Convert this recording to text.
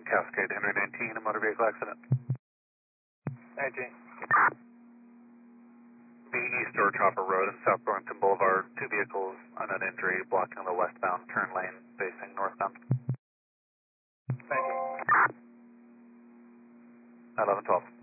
Cascade, Henry 19, a motor vehicle accident. 19. The East Door Chopper Road and South Burlington Boulevard, two vehicles on an injury blocking the westbound turn lane facing northbound. Thank you. 1112.